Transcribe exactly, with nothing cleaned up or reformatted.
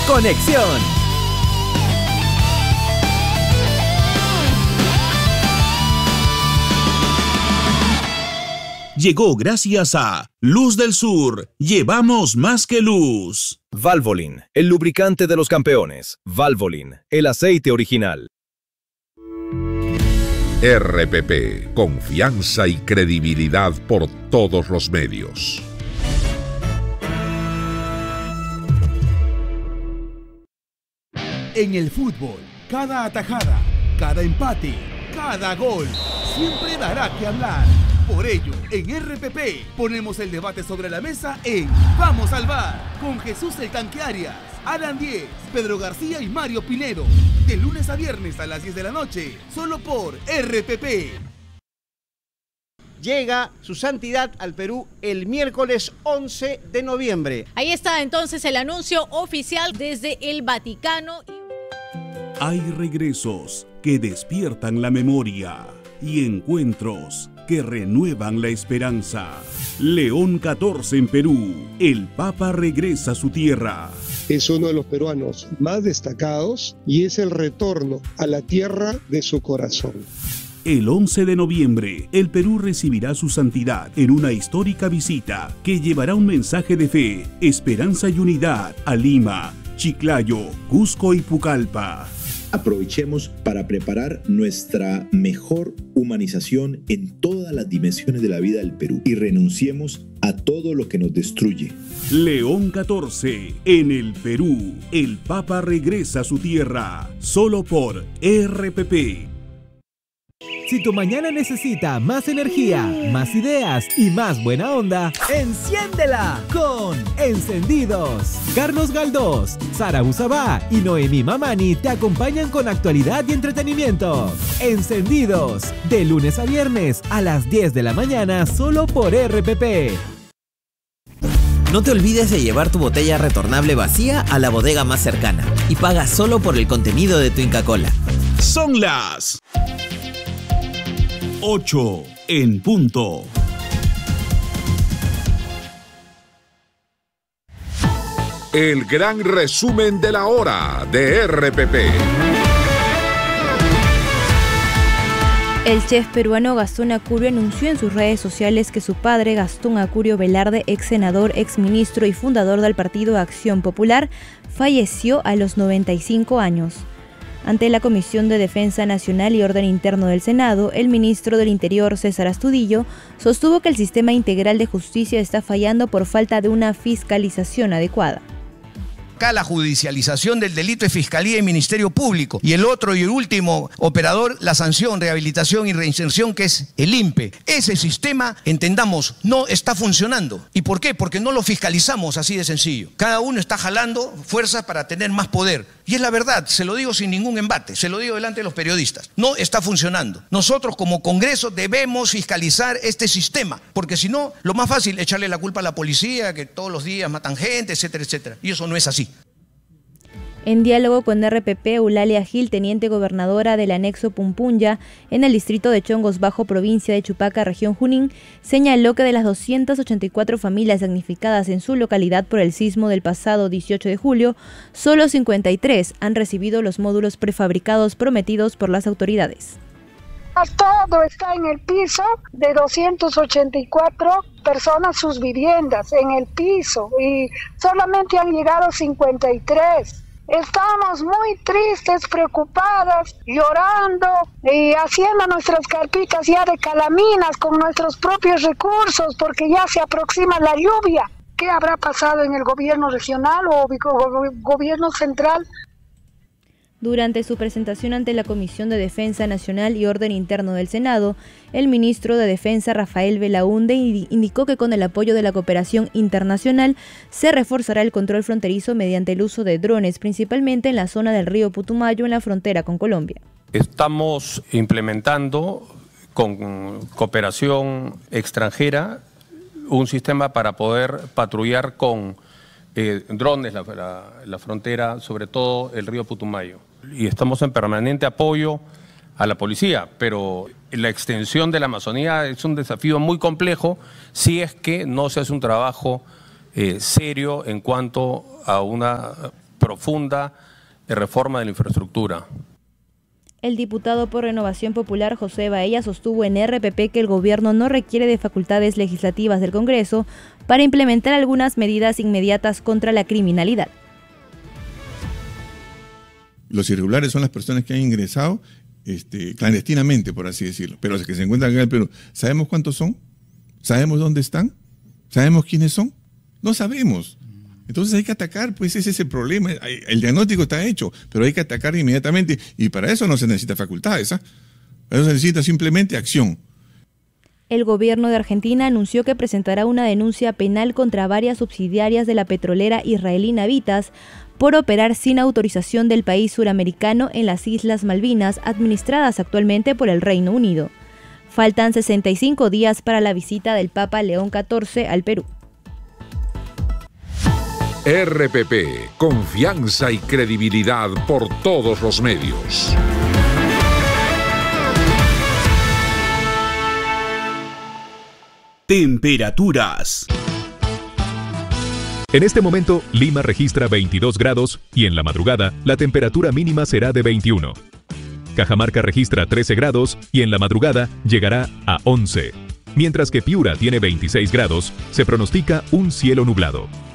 Conexión. Llegó gracias a Luz del Sur. Llevamos más que luz. Valvoline, el lubricante de los campeones. Valvoline, el aceite original. R P P, confianza y credibilidad por todos los medios. En el fútbol, cada atajada, cada empate, cada gol, siempre dará que hablar. Por ello, en R P P ponemos el debate sobre la mesa en Vamos al V A R con Jesús el Tanque Arias, Alan Diez, Pedro García y Mario Pinedo. De lunes a viernes a las diez de la noche, solo por R P P. Llega su santidad al Perú el miércoles once de noviembre. Ahí está entonces el anuncio oficial desde el Vaticano. Hay regresos que despiertan la memoria y encuentros que renuevan la esperanza. León catorce en Perú. El Papa regresa a su tierra. Es uno de los peruanos más destacados y es el retorno a la tierra de su corazón. El once de noviembre, el Perú recibirá su santidad en una histórica visita que llevará un mensaje de fe, esperanza y unidad a Lima, Chiclayo, Cusco y Pucallpa. Aprovechemos para preparar nuestra mejor humanización en todas las dimensiones de la vida del Perú y renunciemos a todo lo que nos destruye. León catorce, en el Perú, el Papa regresa a su tierra, solo por R P P. Si tu mañana necesita más energía, más ideas y más buena onda, enciéndela con Encendidos. Carlos Galdós, Sara Usabá y Noemí Mamani te acompañan con actualidad y entretenimiento. Encendidos, de lunes a viernes a las diez de la mañana, solo por R P P. No te olvides de llevar tu botella retornable vacía a la bodega más cercana y paga solo por el contenido de tu Inca Kola. Son las ocho en punto. El gran resumen de la hora de R P P. El chef peruano Gastón Acurio anunció en sus redes sociales que su padre, Gastón Acurio Velarde, ex senador, ex ministro y fundador del Partido Acción Popular, falleció a los noventa y cinco años. Ante la Comisión de Defensa Nacional y Orden Interno del Senado, el ministro del Interior, César Astudillo, sostuvo que el sistema integral de justicia está fallando por falta de una fiscalización adecuada. Acá la judicialización del delito es Fiscalía y Ministerio Público. Y el otro y el último operador, la sanción, rehabilitación y reinserción, que es el I N P E. Ese sistema, entendamos, no está funcionando. ¿Y por qué? Porque no lo fiscalizamos, así de sencillo. Cada uno está jalando fuerzas para tener más poder. Y es la verdad, se lo digo sin ningún embate, se lo digo delante de los periodistas. No está funcionando. Nosotros como Congreso debemos fiscalizar este sistema, porque si no, lo más fácil es echarle la culpa a la policía, que todos los días matan gente, etcétera, etcétera. Y eso no es así. En diálogo con R P P, Eulalia Gil, teniente gobernadora del anexo Pumpunya, en el distrito de Chongos Bajo, provincia de Chupaca, región Junín, señaló que de las doscientas ochenta y cuatro familias damnificadas en su localidad por el sismo del pasado dieciocho de julio, solo cincuenta y tres han recibido los módulos prefabricados prometidos por las autoridades. Todo está en el piso de doscientas ochenta y cuatro personas, sus viviendas en el piso, y solamente han llegado cincuenta y tres. Estamos muy tristes, preocupadas, llorando y haciendo nuestras carpitas ya de calaminas con nuestros propios recursos porque ya se aproxima la lluvia. ¿Qué habrá pasado en el gobierno regional o gobierno central? Durante su presentación ante la Comisión de Defensa Nacional y Orden Interno del Senado, el ministro de Defensa, Rafael Belaúnde, indicó que con el apoyo de la cooperación internacional se reforzará el control fronterizo mediante el uso de drones, principalmente en la zona del río Putumayo, en la frontera con Colombia. Estamos implementando con cooperación extranjera un sistema para poder patrullar con eh, drones la, la, la frontera, sobre todo el río Putumayo. Y estamos en permanente apoyo a la policía, pero la extensión de la Amazonía es un desafío muy complejo si es que no se hace un trabajo eh, serio en cuanto a una profunda reforma de la infraestructura. El diputado por Renovación Popular José Baella sostuvo en R P P que el gobierno no requiere de facultades legislativas del Congreso para implementar algunas medidas inmediatas contra la criminalidad. Los irregulares son las personas que han ingresado este, clandestinamente, por así decirlo, pero los que se encuentran acá en el Perú. ¿Sabemos cuántos son? ¿Sabemos dónde están? ¿Sabemos quiénes son? No sabemos. Entonces hay que atacar, pues ese es el problema. El diagnóstico está hecho, pero hay que atacar inmediatamente y para eso no se necesita facultades, ¿ah? Para eso se necesita simplemente acción. El gobierno de Argentina anunció que presentará una denuncia penal contra varias subsidiarias de la petrolera israelí Navitas por operar sin autorización del país suramericano en las Islas Malvinas, administradas actualmente por el Reino Unido. Faltan sesenta y cinco días para la visita del Papa León catorce al Perú. R P P, confianza y credibilidad por todos los medios. Temperaturas. En este momento, Lima registra veintidós grados y en la madrugada la temperatura mínima será de veintiuno. Cajamarca registra trece grados y en la madrugada llegará a once. Mientras que Piura tiene veintiséis grados, se pronostica un cielo nublado.